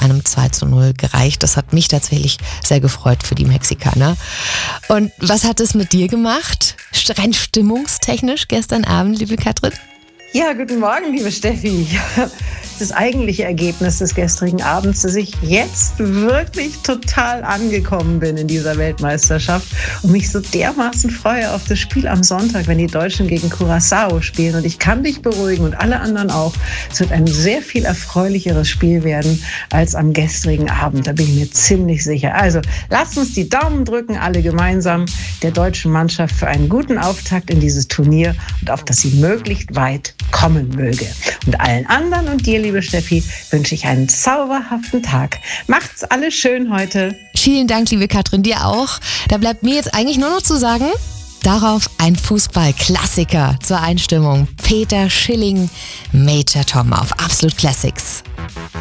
einem 2:0 gereicht. Das hat mich tatsächlich sehr gefreut für die Mexikaner. Und was hat es mit dir gemacht? Rein stimmungstechnisch gestern Abend, liebe Katrin? Ja, guten Morgen, liebe Steffi. Das eigentliche Ergebnis des gestrigen Abends, dass ich jetzt wirklich total angekommen bin in dieser Weltmeisterschaft und mich so dermaßen freue auf das Spiel am Sonntag, wenn die Deutschen gegen Curaçao spielen. Und ich kann dich beruhigen und alle anderen auch. Es wird ein sehr viel erfreulicheres Spiel werden als am gestrigen Abend. Da bin ich mir ziemlich sicher. Also lasst uns die Daumen drücken, alle gemeinsam, der deutschen Mannschaft für einen guten Auftakt in dieses Turnier und auf dass sie möglichst weit kommen möge. Und allen anderen und dir, liebe Steffi, wünsche ich einen zauberhaften Tag. Macht's alles schön heute. Vielen Dank, liebe Katrin, dir auch. Da bleibt mir jetzt eigentlich nur noch zu sagen, darauf ein Fußball-Klassiker zur Einstimmung. Peter Schilling, Major Tom auf Absolut Classics.